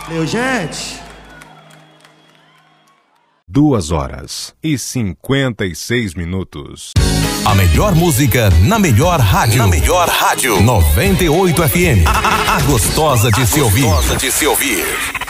Meu, gente. 2h56. A melhor música na melhor rádio. Na melhor rádio. 98 FM. A gostosa de se ouvir.